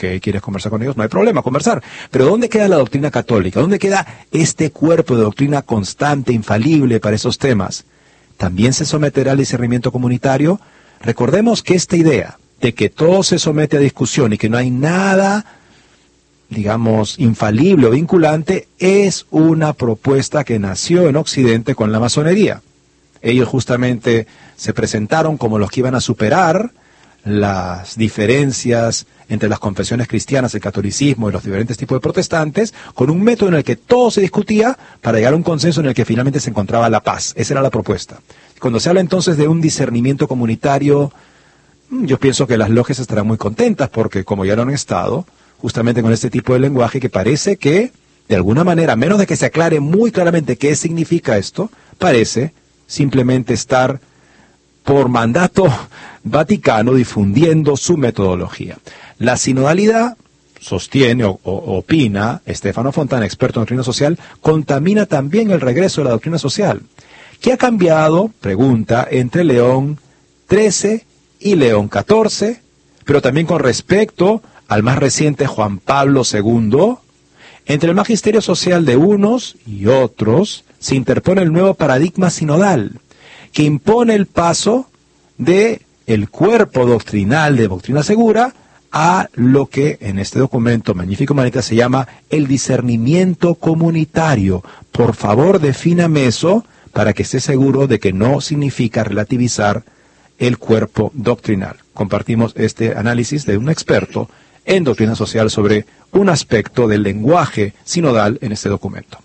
¿quieres conversar con ellos? No hay problema, conversar. Pero ¿dónde queda la doctrina católica? ¿Dónde queda este cuerpo de doctrina constante, infalible para esos temas? ¿También se someterá al discernimiento comunitario? Recordemos que esta idea de que todo se somete a discusión y que no hay nada, digamos, infalible o vinculante, es una propuesta que nació en Occidente con la masonería. Ellos justamente se presentaron como los que iban a superar las diferencias entre las confesiones cristianas, el catolicismo y los diferentes tipos de protestantes, con un método en el que todo se discutía para llegar a un consenso en el que finalmente se encontraba la paz. Esa era la propuesta. Cuando se habla entonces de un discernimiento comunitario, yo pienso que las logias estarán muy contentas porque, como ya lo han estado, justamente con este tipo de lenguaje que parece que, de alguna manera, a menos de que se aclare muy claramente qué significa esto, parece simplemente estar por mandato vaticano difundiendo su metodología. La sinodalidad, sostiene o opina Stefano Fontana, experto en doctrina social, contamina también el regreso de la doctrina social. ¿Qué ha cambiado, pregunta, entre León XIII y León XIV, pero también con respecto al más reciente Juan Pablo II? Entre el magisterio social de unos y otros se interpone el nuevo paradigma sinodal, que impone el paso de el cuerpo doctrinal de doctrina segura a lo que en este documento Magnificat Humanitas se llama el discernimiento comunitario. Por favor, defíname eso para que esté seguro de que no significa relativizar el cuerpo doctrinal. Compartimos este análisis de un experto en doctrina social sobre un aspecto del lenguaje sinodal en este documento.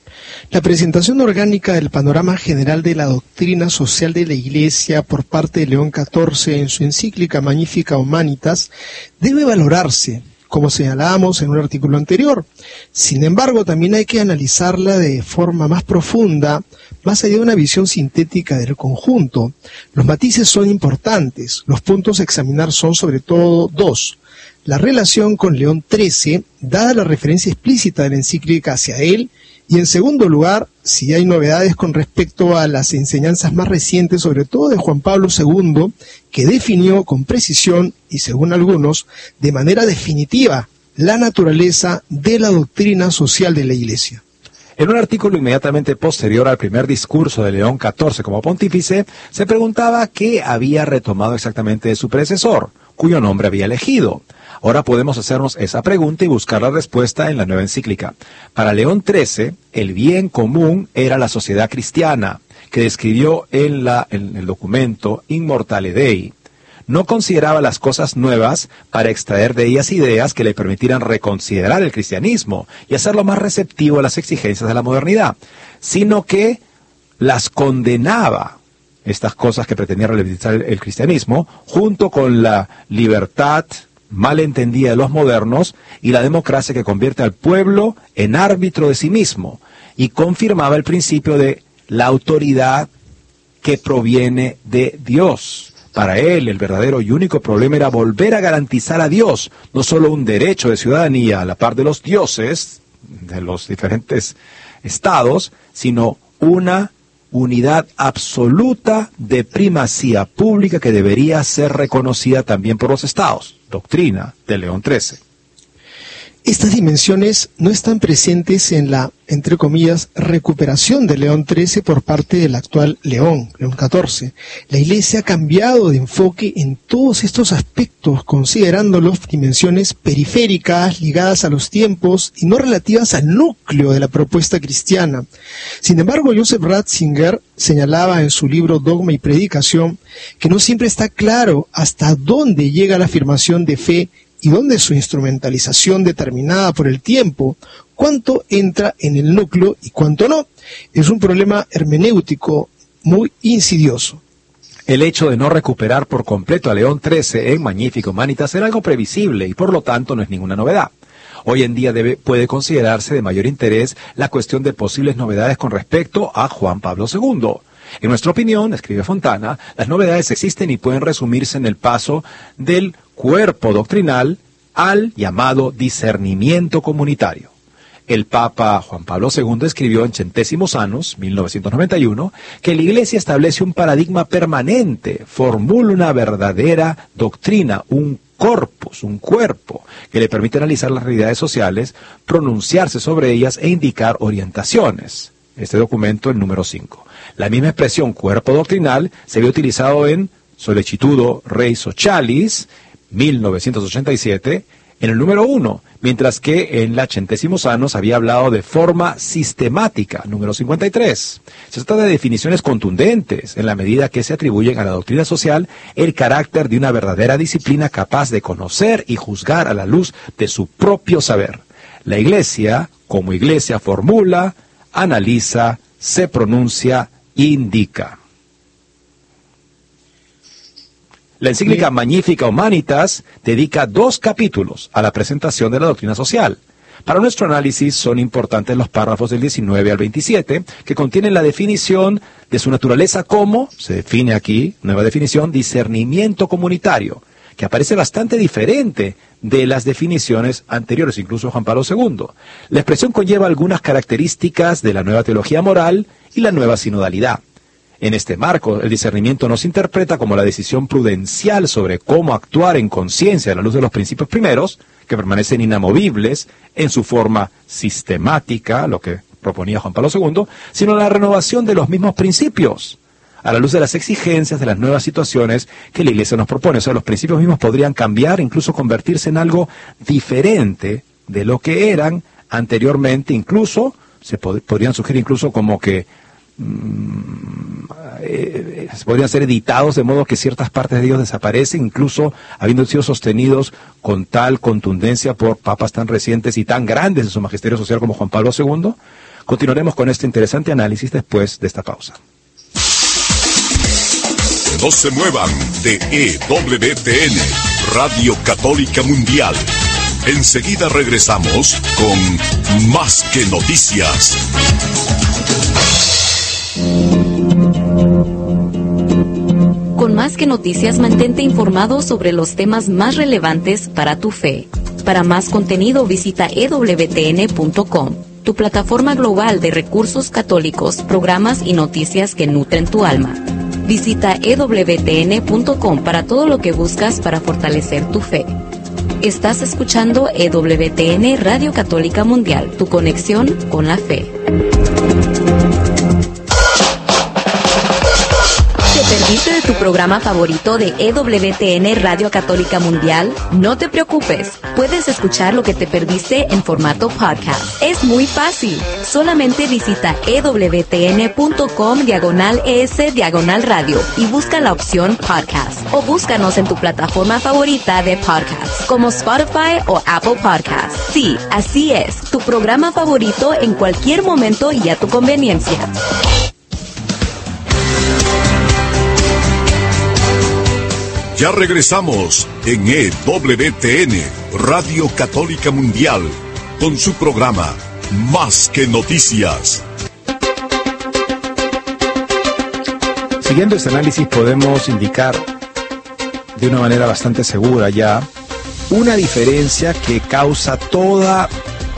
La presentación orgánica del panorama general de la doctrina social de la Iglesia por parte de León XIV en su encíclica Magnificat Humanitas debe valorarse, como señalábamos en un artículo anterior. Sin embargo, también hay que analizarla de forma más profunda, más allá de una visión sintética del conjunto. Los matices son importantes. Los puntos a examinar son sobre todo dos: la relación con León XIII, dada la referencia explícita de la encíclica hacia él, y en segundo lugar, si hay novedades con respecto a las enseñanzas más recientes, sobre todo de Juan Pablo II, que definió con precisión, y según algunos, de manera definitiva, la naturaleza de la doctrina social de la Iglesia. En un artículo inmediatamente posterior al primer discurso de León XIV como pontífice, se preguntaba qué había retomado exactamente de su predecesor, cuyo nombre había elegido. Ahora podemos hacernos esa pregunta y buscar la respuesta en la nueva encíclica. Para León XIII, el bien común era la sociedad cristiana, que describió en el documento Immortale Dei. No consideraba las cosas nuevas para extraer de ellas ideas que le permitieran reconsiderar el cristianismo y hacerlo más receptivo a las exigencias de la modernidad, sino que las condenaba, estas cosas que pretendían relativizar el cristianismo, junto con la libertad malentendida de los modernos y la democracia que convierte al pueblo en árbitro de sí mismo, y confirmaba el principio de la autoridad que proviene de Dios. Para él, el verdadero y único problema era volver a garantizar a Dios, no solo un derecho de ciudadanía a la par de los dioses, de los diferentes estados, sino una unidad absoluta de primacía pública que debería ser reconocida también por los estados. Doctrina de León XIII. Estas dimensiones no están presentes en la, entre comillas, recuperación de León XIII por parte del actual León XIV. La Iglesia ha cambiado de enfoque en todos estos aspectos, considerándolos dimensiones periféricas, ligadas a los tiempos y no relativas al núcleo de la propuesta cristiana. Sin embargo, Joseph Ratzinger señalaba en su libro Dogma y Predicación que no siempre está claro hasta dónde llega la afirmación de fe y dónde su instrumentalización determinada por el tiempo, cuánto entra en el núcleo y cuánto no. Es un problema hermenéutico muy insidioso. El hecho de no recuperar por completo a León XIII en Magnificat Humanitas era algo previsible y por lo tanto no es ninguna novedad. Hoy en día puede considerarse de mayor interés la cuestión de posibles novedades con respecto a Juan Pablo II. En nuestra opinión, escribe Fontana, las novedades existen y pueden resumirse en el paso del cuerpo doctrinal al llamado discernimiento comunitario. El Papa Juan Pablo II escribió en Centésimos Annus, 1991, que la Iglesia establece un paradigma permanente, formula una verdadera doctrina, un corpus, un cuerpo, que le permite analizar las realidades sociales, pronunciarse sobre ellas e indicar orientaciones. Este documento, el número 5. La misma expresión cuerpo doctrinal se había utilizado en Sollecitudo Rei Socialis, 1987, en el número 1, mientras que en la Centésimos Annos había hablado de forma sistemática, número 53. Se trata de definiciones contundentes en la medida que se atribuyen a la doctrina social el carácter de una verdadera disciplina capaz de conocer y juzgar a la luz de su propio saber. La Iglesia, como Iglesia, formula, analiza, se pronuncia, indica. La encíclica Magnificat Humanitas dedica 2 capítulos a la presentación de la doctrina social. Para nuestro análisis son importantes los párrafos del 19 al 27, que contienen la definición de su naturaleza como, se define aquí, nueva definición, discernimiento comunitario, que aparece bastante diferente de las definiciones anteriores, incluso Juan Pablo II. La expresión conlleva algunas características de la nueva teología moral y la nueva sinodalidad. En este marco, el discernimiento no se interpreta como la decisión prudencial sobre cómo actuar en conciencia a la luz de los principios primeros, que permanecen inamovibles en su forma sistemática, lo que proponía Juan Pablo II, sino la renovación de los mismos principios, a la luz de las exigencias de las nuevas situaciones que la Iglesia nos propone. O sea, los principios mismos podrían cambiar, incluso convertirse en algo diferente de lo que eran anteriormente, incluso, podrían surgir incluso como que podrían ser editados de modo que ciertas partes de ellos desaparecen, incluso habiendo sido sostenidos con tal contundencia por papas tan recientes y tan grandes en su magisterio social como Juan Pablo II. Continuaremos con este interesante análisis después de esta pausa. No se muevan de EWTN, Radio Católica Mundial. Enseguida regresamos con Más que Noticias. Con Más que Noticias, mantente informado sobre los temas más relevantes para tu fe. Para más contenido, visita ewtn.com, tu plataforma global de recursos católicos, programas y noticias que nutren tu alma. Visita ewtn.com para todo lo que buscas para fortalecer tu fe. Estás escuchando EWTN Radio Católica Mundial, tu conexión con la fe. ¿Perdiste de tu programa favorito de EWTN Radio Católica Mundial? No te preocupes, puedes escuchar lo que te perdiste en formato podcast. Es muy fácil, solamente visita ewtn.com/es/radio y busca la opción podcast, o búscanos en tu plataforma favorita de podcast, como Spotify o Apple Podcasts. Sí, así es, tu programa favorito en cualquier momento y a tu conveniencia. Ya regresamos en EWTN, Radio Católica Mundial, con su programa Más que Noticias. Siguiendo este análisis podemos indicar de una manera bastante segura ya una diferencia que causa toda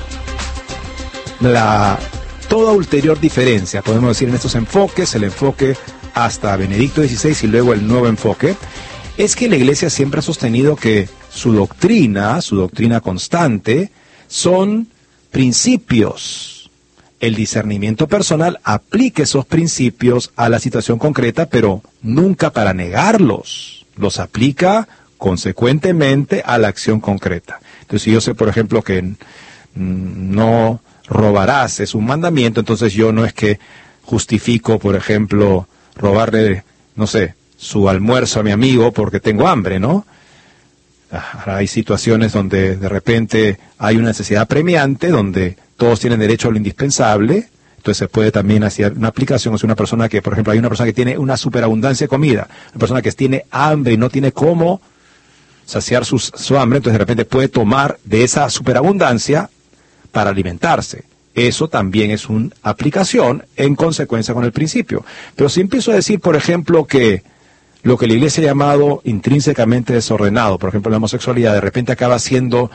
ulterior diferencia, podemos decir, en estos enfoques, el enfoque hasta Benedicto XVI y luego el nuevo enfoque. Es que la Iglesia siempre ha sostenido que su doctrina constante, son principios. El discernimiento personal aplica esos principios a la situación concreta, pero nunca para negarlos. Los aplica consecuentemente a la acción concreta. Entonces, si yo sé, por ejemplo, que no robarás es un mandamiento, entonces yo no es que justifico, por ejemplo, robarle, no sé, su almuerzo a mi amigo porque tengo hambre, ¿no? Hay situaciones donde de repente hay una necesidad apremiante, donde todos tienen derecho a lo indispensable, entonces se puede también hacer una aplicación. O sea, una persona que, por ejemplo, hay una persona que tiene una superabundancia de comida, una persona que tiene hambre y no tiene cómo saciar su hambre, entonces de repente puede tomar de esa superabundancia para alimentarse. Eso también es una aplicación en consecuencia con el principio. Pero si empiezo a decir, por ejemplo, que lo que la Iglesia ha llamado intrínsecamente desordenado, por ejemplo la homosexualidad, de repente acaba siendo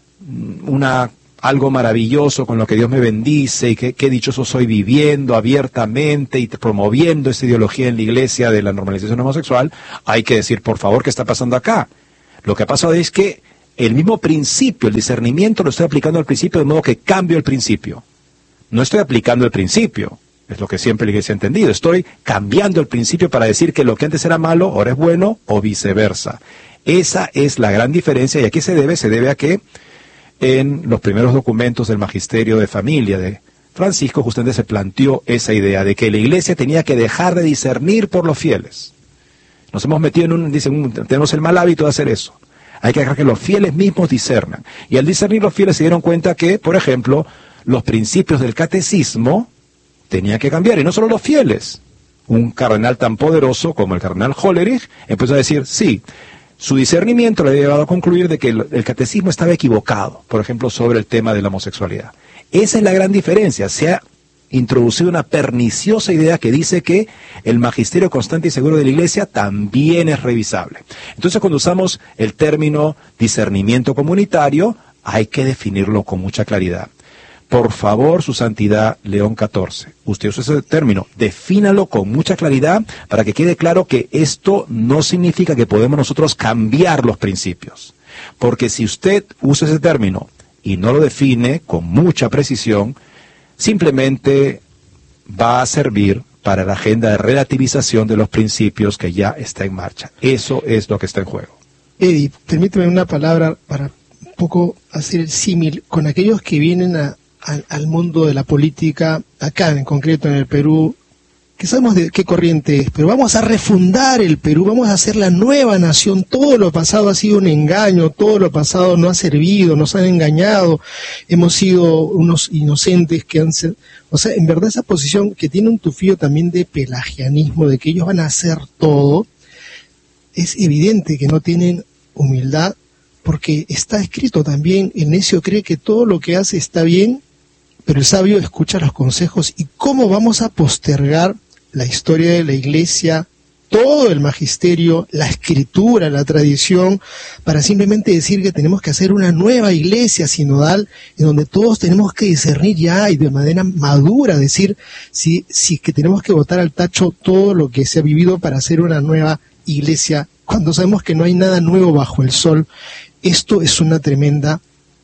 algo maravilloso con lo que Dios me bendice y qué dichoso soy viviendo abiertamente y promoviendo esta ideología en la Iglesia de la normalización homosexual, hay que decir, por favor, ¿qué está pasando acá? Lo que ha pasado es que el mismo principio, el discernimiento, lo estoy aplicando al principio, de modo que cambio el principio. No estoy aplicando el principio, es lo que siempre la Iglesia ha entendido. Estoy cambiando el principio para decir que lo que antes era malo, ahora es bueno, o viceversa. Esa es la gran diferencia, y a qué se debe? Se debe a que en los primeros documentos del Magisterio de Familia de Francisco justamente se planteó esa idea de que la Iglesia tenía que dejar de discernir por los fieles. Nos hemos metido tenemos el mal hábito de hacer eso. Hay que dejar que los fieles mismos discernan. Y al discernir, los fieles se dieron cuenta que, por ejemplo, los principios del catecismo tenían que cambiar, y no solo los fieles. Un cardenal tan poderoso como el cardenal Hollerich empezó a decir, sí, su discernimiento le había llevado a concluir de que el catecismo estaba equivocado, por ejemplo, sobre el tema de la homosexualidad. Esa es la gran diferencia. Se ha introducido una perniciosa idea que dice que el magisterio constante y seguro de la Iglesia también es revisable. Entonces, cuando usamos el término discernimiento comunitario, hay que definirlo con mucha claridad. Por favor, Su Santidad León XIV, usted usa ese término, defínalo con mucha claridad para que quede claro que esto no significa que podemos nosotros cambiar los principios. Porque si usted usa ese término y no lo define con mucha precisión, simplemente va a servir para la agenda de relativización de los principios que ya está en marcha. Eso es lo que está en juego. Eddie, permíteme una palabra para un poco hacer el símil con aquellos que vienen al mundo de la política, acá en concreto en el Perú, que sabemos de qué corriente es, pero vamos a refundar el Perú, vamos a hacer la nueva nación, todo lo pasado ha sido un engaño, todo lo pasado no ha servido, nos han engañado, hemos sido unos inocentes que han sido, o sea, en verdad esa posición que tiene un tufillo también de pelagianismo, de que ellos van a hacer todo, es evidente que no tienen humildad, porque está escrito también, el necio cree que todo lo que hace está bien, pero el sabio escucha los consejos. ¿Y cómo vamos a postergar la historia de la Iglesia, todo el magisterio, la escritura, la tradición, para simplemente decir que tenemos que hacer una nueva Iglesia sinodal, en donde todos tenemos que discernir ya y de manera madura, decir si que tenemos que botar al tacho todo lo que se ha vivido para hacer una nueva Iglesia, cuando sabemos que no hay nada nuevo bajo el sol? Esto es una tremenda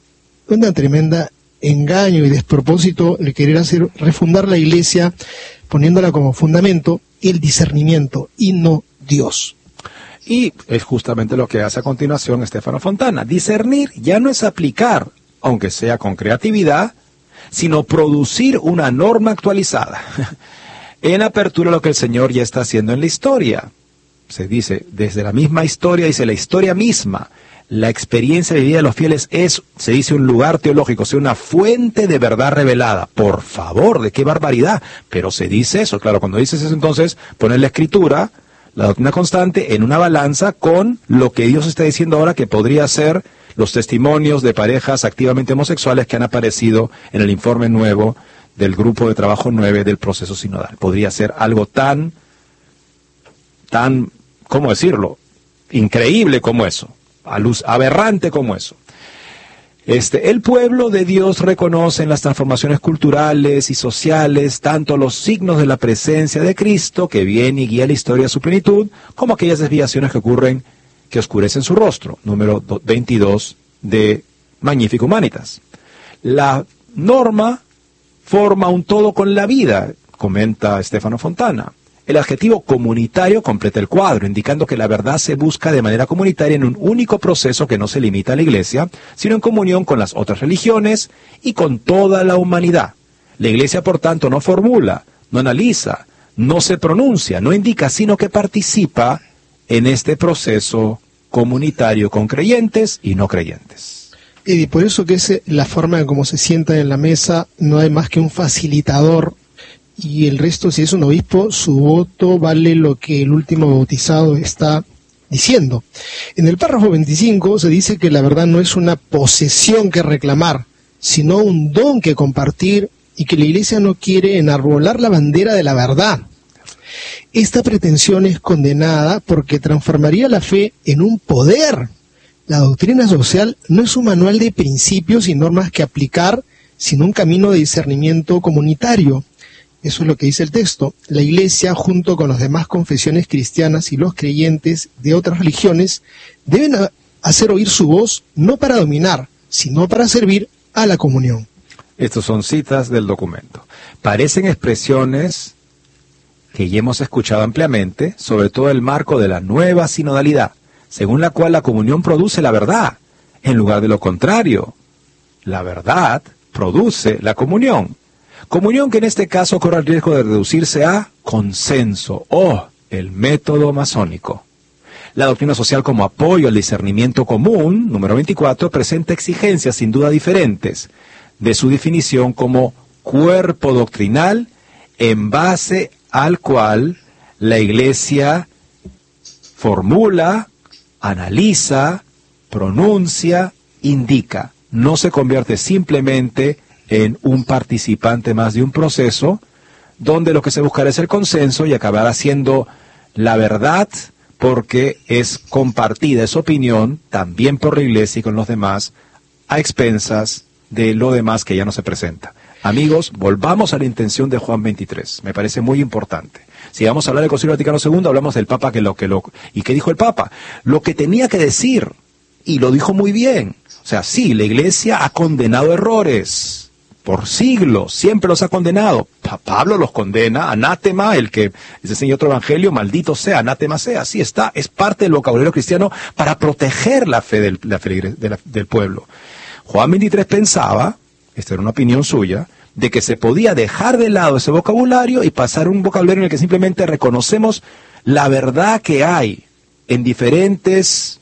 engaño y despropósito el querer refundar la Iglesia poniéndola como fundamento el discernimiento y no Dios. Y es justamente lo que hace a continuación Estefano Fontana. Discernir ya no es aplicar, aunque sea con creatividad, sino producir una norma actualizada. En apertura lo que el Señor ya está haciendo en la historia. Se dice, desde la misma historia, dice la historia misma. La experiencia de vida de los fieles es, se dice, un lugar teológico, o sea, una fuente de verdad revelada. Por favor, ¿de qué barbaridad? Pero se dice eso, claro, cuando dices eso, entonces poner la escritura, la doctrina constante, en una balanza con lo que Dios está diciendo ahora que podría ser los testimonios de parejas activamente homosexuales que han aparecido en el informe nuevo del Grupo de Trabajo 9 del proceso sinodal. Podría ser algo tan, ¿cómo decirlo?, increíble como eso. Aberrante como eso. El pueblo de Dios reconoce en las transformaciones culturales y sociales tanto los signos de la presencia de Cristo, que viene y guía la historia a su plenitud, como aquellas desviaciones que ocurren, que oscurecen su rostro. Número 22 de Magnificat Humanitas. La norma forma un todo con la vida, comenta Estefano Fontana. El adjetivo comunitario completa el cuadro, indicando que la verdad se busca de manera comunitaria en un único proceso que no se limita a la Iglesia, sino en comunión con las otras religiones y con toda la humanidad. La Iglesia, por tanto, no formula, no analiza, no se pronuncia, no indica, sino que participa en este proceso comunitario con creyentes y no creyentes. Y por eso que es la forma de cómo se sienta en la mesa, no hay más que un facilitador. Y el resto, si es un obispo, su voto vale lo que el último bautizado está diciendo. En el párrafo 25 se dice que la verdad no es una posesión que reclamar, sino un don que compartir, y que la Iglesia no quiere enarbolar la bandera de la verdad. Esta pretensión es condenada porque transformaría la fe en un poder. La doctrina social no es un manual de principios y normas que aplicar, sino un camino de discernimiento comunitario. Eso es lo que dice el texto. La Iglesia, junto con las demás confesiones cristianas y los creyentes de otras religiones, deben hacer oír su voz no para dominar, sino para servir a la comunión. Estas son citas del documento. Parecen expresiones que ya hemos escuchado ampliamente, sobre todo el marco de la nueva sinodalidad, según la cual la comunión produce la verdad, en lugar de lo contrario. La verdad produce la comunión. Comunión que en este caso corre el riesgo de reducirse a consenso, o el método masónico. La doctrina social como apoyo al discernimiento común, número 24, presenta exigencias sin duda diferentes de su definición como cuerpo doctrinal en base al cual la Iglesia formula, analiza, pronuncia, indica. No se convierte simplemente en un participante más de un proceso donde lo que se buscará es el consenso y acabará siendo la verdad porque es compartida esa opinión también por la Iglesia y con los demás a expensas de lo demás que ya no se presenta. Amigos, volvamos a la intención de Juan 23. Me parece muy importante. Si vamos a hablar del Concilio Vaticano II, hablamos del Papa ¿y qué dijo el Papa? Lo que tenía que decir, y lo dijo muy bien. O sea, sí, la Iglesia ha condenado errores por siglos, siempre los ha condenado. Pablo los condena, anátema, el que enseña otro evangelio, maldito sea, anátema sea. Así está, es parte del vocabulario cristiano para proteger la fe del pueblo. Juan 23 pensaba, esta era una opinión suya, de que se podía dejar de lado ese vocabulario y pasar a un vocabulario en el que simplemente reconocemos la verdad que hay en diferentes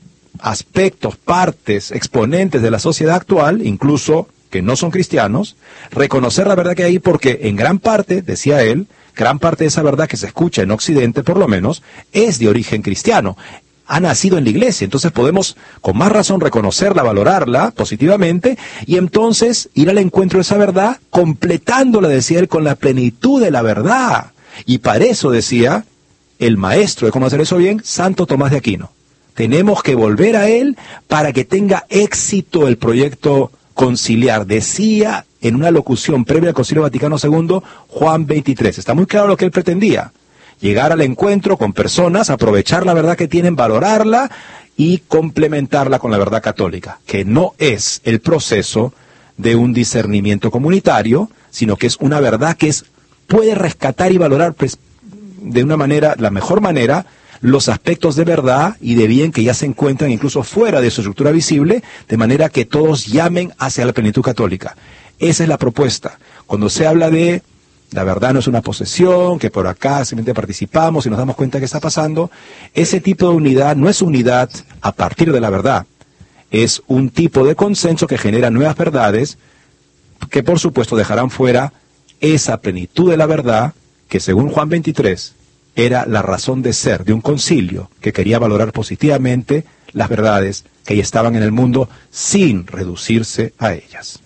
aspectos, partes, exponentes de la sociedad actual, incluso que no son cristianos, reconocer la verdad que hay porque en gran parte, decía él, gran parte de esa verdad que se escucha en Occidente por lo menos, es de origen cristiano. Ha nacido en la Iglesia, entonces podemos con más razón reconocerla, valorarla positivamente y entonces ir al encuentro de esa verdad, completándola, decía él, con la plenitud de la verdad. Y para eso, decía el maestro de cómo hacer eso bien, Santo Tomás de Aquino. Tenemos que volver a él para que tenga éxito el proyecto conciliar. Decía en una locución previa al Concilio Vaticano II, Juan 23. Está muy claro lo que él pretendía. Llegar al encuentro con personas, aprovechar la verdad que tienen, valorarla y complementarla con la verdad católica, que no es el proceso de un discernimiento comunitario, sino que es una verdad que puede rescatar y valorar pues, de una manera, la mejor manera, los aspectos de verdad y de bien que ya se encuentran incluso fuera de su estructura visible, de manera que todos llamen hacia la plenitud católica. Esa es la propuesta. Cuando se habla de la verdad no es una posesión, que por acá simplemente participamos y nos damos cuenta que está pasando, ese tipo de unidad no es unidad a partir de la verdad, es un tipo de consenso que genera nuevas verdades que por supuesto dejarán fuera esa plenitud de la verdad que según Juan 23 era la razón de ser de un concilio que quería valorar positivamente las verdades que ya estaban en el mundo sin reducirse a ellas.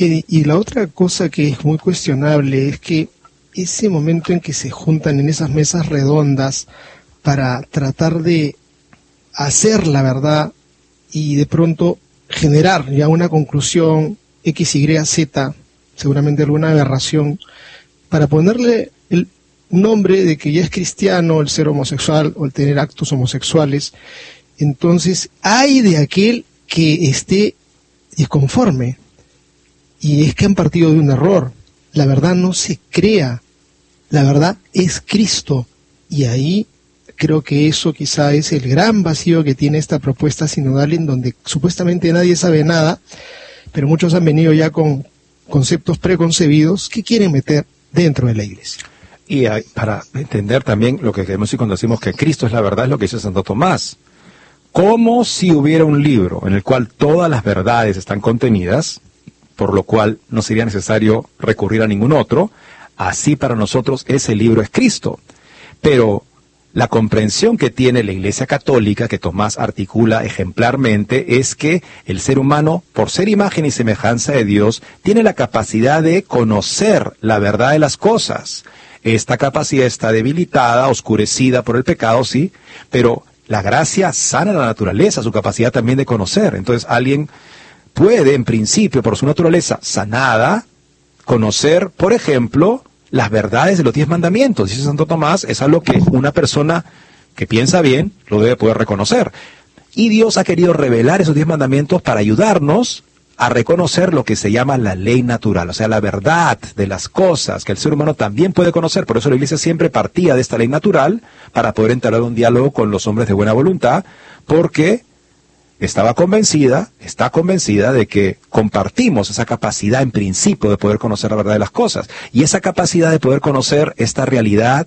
Y la otra cosa que es muy cuestionable es que ese momento en que se juntan en esas mesas redondas para tratar de hacer la verdad y de pronto generar ya una conclusión X, Y, Z, seguramente alguna aberración, para ponerle el nombre de que ya es cristiano el ser homosexual o el tener actos homosexuales, entonces hay de aquel que esté disconforme. Y es que han partido de un error. La verdad no se crea. La verdad es Cristo. Y ahí creo que eso quizá es el gran vacío que tiene esta propuesta sinodal, en donde supuestamente nadie sabe nada, pero muchos han venido ya con conceptos preconcebidos que quieren meter dentro de la Iglesia. Y para entender también lo que queremos decir cuando decimos que Cristo es la verdad, es lo que dice Santo Tomás. Como si hubiera un libro en el cual todas las verdades están contenidas, por lo cual no sería necesario recurrir a ningún otro, así para nosotros ese libro es Cristo. Pero la comprensión que tiene la Iglesia Católica, que Tomás articula ejemplarmente, es que el ser humano, por ser imagen y semejanza de Dios, tiene la capacidad de conocer la verdad de las cosas. Esta capacidad está debilitada, oscurecida por el pecado, sí, pero la gracia sana la naturaleza, su capacidad también de conocer. Entonces alguien puede, en principio, por su naturaleza sanada, conocer, por ejemplo, las verdades de los 10 mandamientos. Dice Santo Tomás, es algo que una persona que piensa bien lo debe poder reconocer. Y Dios ha querido revelar esos 10 mandamientos para ayudarnos a reconocer lo que se llama la ley natural, o sea, la verdad de las cosas que el ser humano también puede conocer. Por eso la Iglesia siempre partía de esta ley natural para poder entablar un diálogo con los hombres de buena voluntad, porque está convencida de que compartimos esa capacidad en principio de poder conocer la verdad de las cosas. Y esa capacidad de poder conocer esta realidad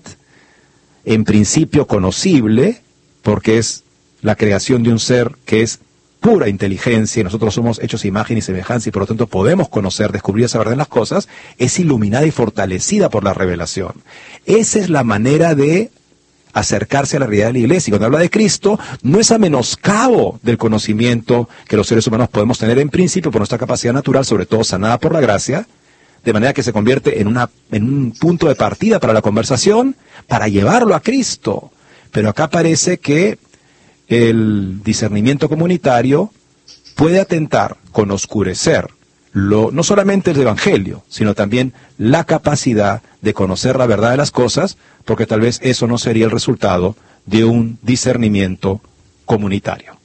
en principio conocible, porque es la creación de un ser que es pura inteligencia, y nosotros somos hechos a imagen y semejanza, y por lo tanto podemos conocer, descubrir esa verdad en las cosas, es iluminada y fortalecida por la revelación. Esa es la manera de acercarse a la realidad de la Iglesia. Y cuando habla de Cristo, no es a menoscabo del conocimiento que los seres humanos podemos tener en principio por nuestra capacidad natural, sobre todo sanada por la gracia, de manera que se convierte en un punto de partida para la conversación, para llevarlo a Cristo. Pero acá parece que el discernimiento comunitario puede atentar con oscurecer no solamente el Evangelio, sino también la capacidad de conocer la verdad de las cosas, porque tal vez eso no sería el resultado de un discernimiento comunitario.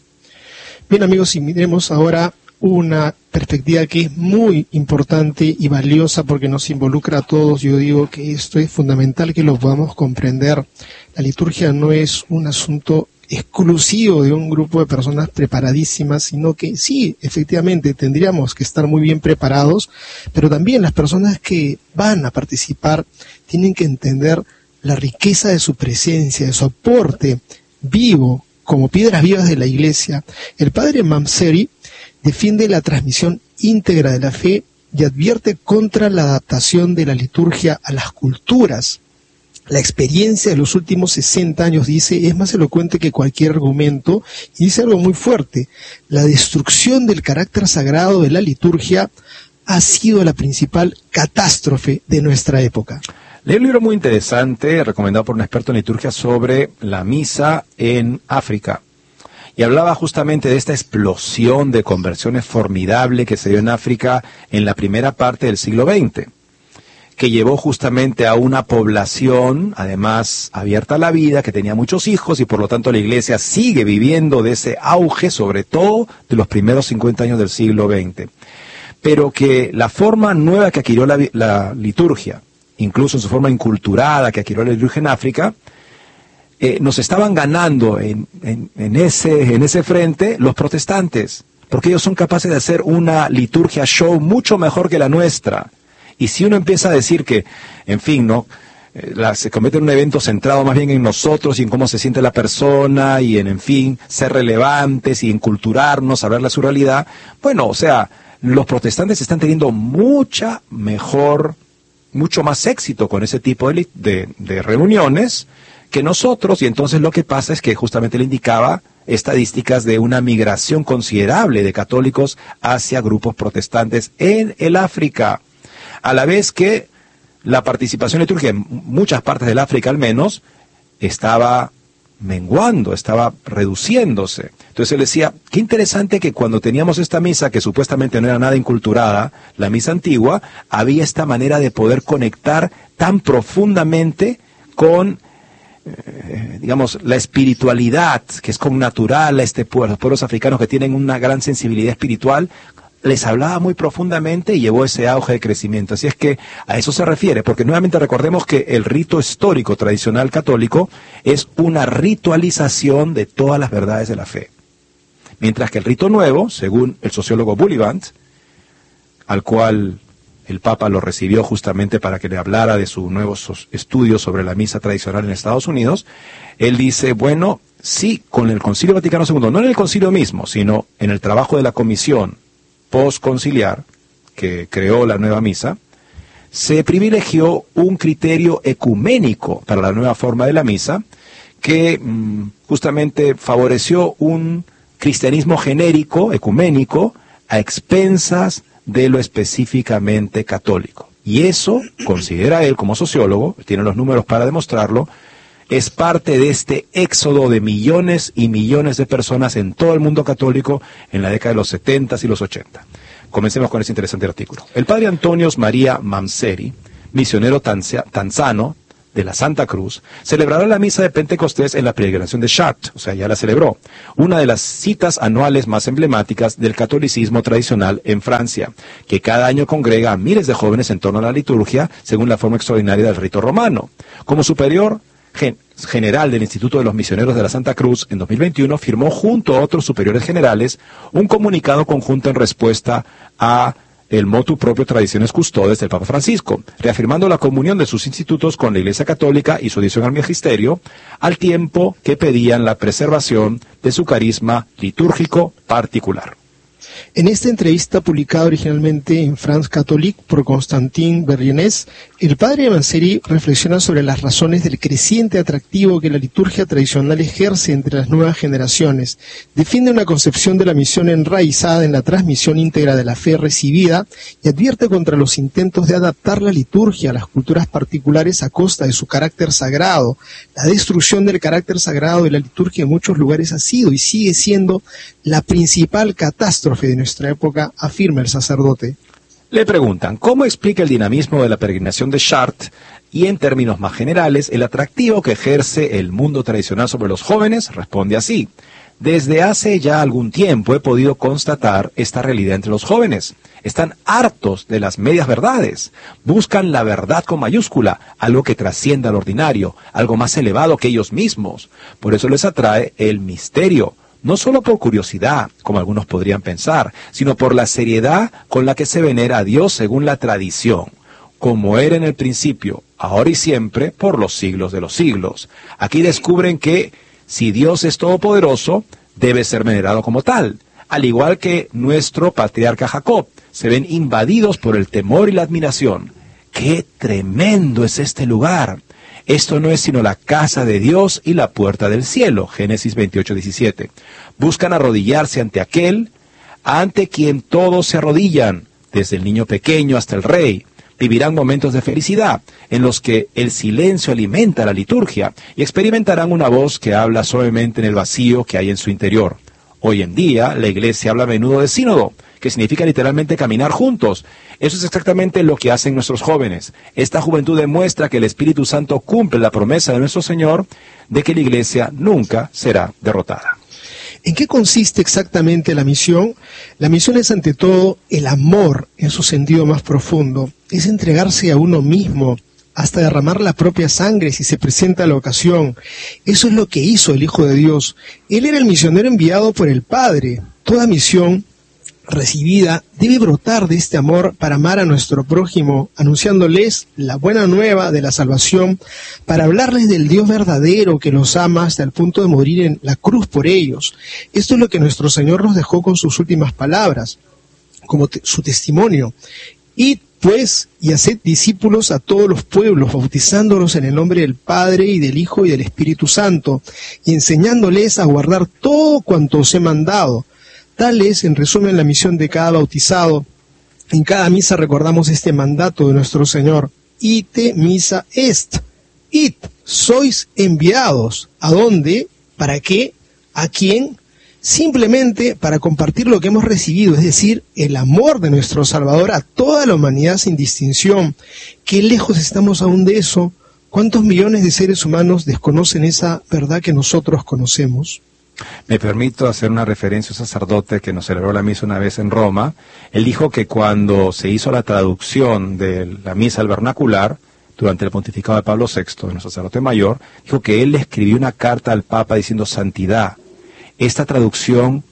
Bien, amigos, y miremos ahora una perspectiva que es muy importante y valiosa porque nos involucra a todos. Yo digo que esto es fundamental que lo podamos comprender. La liturgia no es un asunto exclusivo de un grupo de personas preparadísimas, sino que sí, efectivamente, tendríamos que estar muy bien preparados, pero también las personas que van a participar tienen que entender la riqueza de su presencia, de su aporte vivo, como piedras vivas de la Iglesia. El padre Mamseri defiende la transmisión íntegra de la fe y advierte contra la adaptación de la liturgia a las culturas. La experiencia de los últimos 60 años, dice, es más elocuente que cualquier argumento, y dice algo muy fuerte: la destrucción del carácter sagrado de la liturgia ha sido la principal catástrofe de nuestra época. Leí un libro muy interesante, recomendado por un experto en liturgia, sobre la misa en África. Y hablaba justamente de esta explosión de conversiones formidable que se dio en África en la primera parte del siglo XX. Que llevó justamente a una población, además, abierta a la vida, que tenía muchos hijos, y por lo tanto la Iglesia sigue viviendo de ese auge, sobre todo de los primeros 50 años del siglo XX. Pero que la forma nueva que adquirió la liturgia, incluso en su forma inculturada que adquirió la liturgia en África, nos estaban ganando en ese frente los protestantes, porque ellos son capaces de hacer una liturgia show mucho mejor que la nuestra. Y si uno empieza a decir que, en fin, ¿no? Se convierte en un evento centrado más bien en nosotros y en cómo se siente la persona y en fin, ser relevantes y en culturarnos, hablarle a su realidad, bueno, o sea, los protestantes están teniendo mucho más éxito con ese tipo de reuniones que nosotros, y entonces lo que pasa es que justamente le indicaba estadísticas de una migración considerable de católicos hacia grupos protestantes en el África. A la vez que la participación litúrgica en muchas partes del África al menos estaba menguando, estaba reduciéndose. Entonces él decía, qué interesante que cuando teníamos esta misa, que supuestamente no era nada inculturada, la misa antigua, había esta manera de poder conectar tan profundamente con, digamos, la espiritualidad, que es connatural a los pueblos africanos que tienen una gran sensibilidad espiritual. Les hablaba muy profundamente y llevó ese auge de crecimiento. Así es que a eso se refiere, porque nuevamente recordemos que el rito histórico tradicional católico es una ritualización de todas las verdades de la fe. Mientras que el rito nuevo, según el sociólogo Bullivant, al cual el Papa lo recibió justamente para que le hablara de sus nuevos estudios sobre la misa tradicional en Estados Unidos, él dice, bueno, sí, con el Concilio Vaticano II, no en el concilio mismo, sino en el trabajo de la comisión postconciliar, que creó la nueva misa, se privilegió un criterio ecuménico para la nueva forma de la misa, que justamente favoreció un cristianismo genérico, ecuménico, a expensas de lo específicamente católico. Y eso, considera él como sociólogo, tiene los números para demostrarlo, es parte de este éxodo de millones y millones de personas en todo el mundo católico en la década de los 70 y los 80. Comencemos con este interesante artículo. El padre Antonios María Mamseri, misionero tanzano de la Santa Cruz, celebrará la misa de Pentecostés en la peregrinación de Chartres, o sea, ya la celebró, una de las citas anuales más emblemáticas del catolicismo tradicional en Francia, que cada año congrega a miles de jóvenes en torno a la liturgia según la forma extraordinaria del rito romano. Como superior general del Instituto de los Misioneros de la Santa Cruz, en 2021 firmó junto a otros superiores generales un comunicado conjunto en respuesta a el motu propio Tradiciones Custodes del Papa Francisco, reafirmando la comunión de sus institutos con la Iglesia Católica y su adhesión al magisterio, al tiempo que pedían la preservación de su carisma litúrgico particular. En esta entrevista publicada originalmente en France Catholique por Constantin Berlionès, el padre Manseri reflexiona sobre las razones del creciente atractivo que la liturgia tradicional ejerce entre las nuevas generaciones. Defiende una concepción de la misión enraizada en la transmisión íntegra de la fe recibida y advierte contra los intentos de adaptar la liturgia a las culturas particulares a costa de su carácter sagrado. La destrucción del carácter sagrado de la liturgia en muchos lugares ha sido y sigue siendo la principal catástrofe de nuestra época, afirma el sacerdote. Le preguntan, ¿cómo explica el dinamismo de la peregrinación de Chartres y, en términos más generales, el atractivo que ejerce el mundo tradicional sobre los jóvenes? Responde así: desde hace ya algún tiempo he podido constatar esta realidad entre los jóvenes. Están hartos de las medias verdades. Buscan la verdad con mayúscula, algo que trascienda al ordinario, algo más elevado que ellos mismos. Por eso les atrae el misterio. No solo por curiosidad, como algunos podrían pensar, sino por la seriedad con la que se venera a Dios según la tradición, como era en el principio, ahora y siempre, por los siglos de los siglos. Aquí descubren que, si Dios es todopoderoso, debe ser venerado como tal, al igual que nuestro patriarca Jacob. Se ven invadidos por el temor y la admiración. ¡Qué tremendo es este lugar! Esto no es sino la casa de Dios y la puerta del cielo. Génesis 28:17. Buscan arrodillarse ante aquel, ante quien todos se arrodillan, desde el niño pequeño hasta el rey. Vivirán momentos de felicidad, en los que el silencio alimenta la liturgia, y experimentarán una voz que habla suavemente en el vacío que hay en su interior. Hoy en día, la Iglesia habla a menudo de sínodo, que significa literalmente caminar juntos. Eso es exactamente lo que hacen nuestros jóvenes. Esta juventud demuestra que el Espíritu Santo cumple la promesa de nuestro Señor de que la Iglesia nunca será derrotada. ¿En qué consiste exactamente la misión? La misión es ante todo el amor en su sentido más profundo. Es entregarse a uno mismo, hasta derramar la propia sangre si se presenta la ocasión. Eso es lo que hizo el Hijo de Dios. Él era el misionero enviado por el Padre. Toda misión recibida debe brotar de este amor para amar a nuestro prójimo, anunciándoles la buena nueva de la salvación, para hablarles del Dios verdadero que los ama hasta el punto de morir en la cruz por ellos. Esto es lo que nuestro Señor nos dejó con sus últimas palabras, como su testimonio. Id pues y haced discípulos a todos los pueblos, bautizándolos en el nombre del Padre y del Hijo y del Espíritu Santo, y enseñándoles a guardar todo cuanto os he mandado. Tal es, en resumen, la misión de cada bautizado. En cada misa recordamos este mandato de nuestro Señor. Ite missa est. Id, sois enviados. ¿A dónde? ¿Para qué? ¿A quién? Simplemente para compartir lo que hemos recibido, es decir, el amor de nuestro Salvador a toda la humanidad sin distinción. ¿Qué lejos estamos aún de eso? ¿Cuántos millones de seres humanos desconocen esa verdad que nosotros conocemos? Me permito hacer una referencia a un sacerdote que nos celebró la misa una vez en Roma. Él dijo que cuando se hizo la traducción de la misa al vernacular, durante el pontificado de Pablo VI, nuestro sacerdote mayor, dijo que él le escribió una carta al Papa diciendo: santidad, esta traducción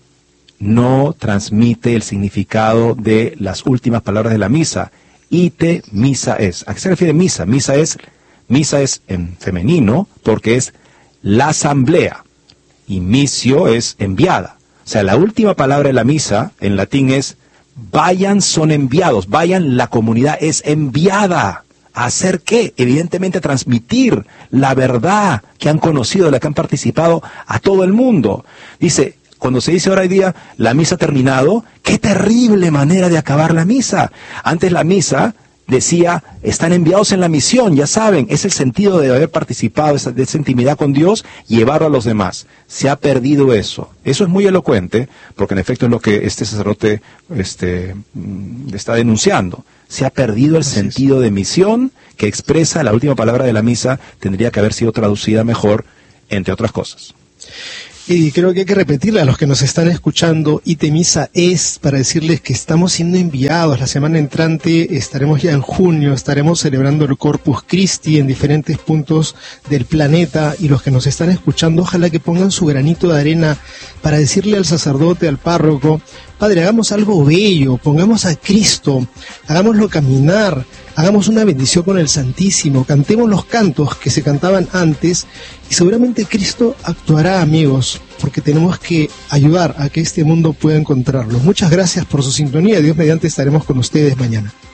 no transmite el significado de las últimas palabras de la misa. Ite missa es. ¿A qué se refiere misa? Misa es en femenino porque es la asamblea. Y missio es enviada. O sea, la última palabra de la misa en latín es vayan son enviados, vayan la comunidad es enviada. ¿A hacer qué? Evidentemente a transmitir la verdad que han conocido, de la que han participado a todo el mundo. Dice, cuando se dice ahora hoy día la misa ha terminado, ¡qué terrible manera de acabar la misa! Antes la misa decía, están enviados en la misión, ya saben, es el sentido de haber participado de esa intimidad con Dios y llevarlo a los demás. Se ha perdido eso. Eso es muy elocuente, porque en efecto es lo que este sacerdote está denunciando. Se ha perdido el sentido de misión que expresa la última palabra de la misa tendría que haber sido traducida mejor, entre otras cosas. Y creo que hay que repetirle a los que nos están escuchando, Ite Missa es para decirles que estamos siendo enviados. La semana entrante estaremos ya en junio, estaremos celebrando el Corpus Christi en diferentes puntos del planeta, y los que nos están escuchando, ojalá que pongan su granito de arena para decirle al sacerdote, al párroco: Padre, hagamos algo bello, pongamos a Cristo, hagámoslo caminar, hagamos una bendición con el Santísimo, cantemos los cantos que se cantaban antes, y seguramente Cristo actuará, amigos, porque tenemos que ayudar a que este mundo pueda encontrarlo. Muchas gracias por su sintonía. Dios mediante estaremos con ustedes mañana.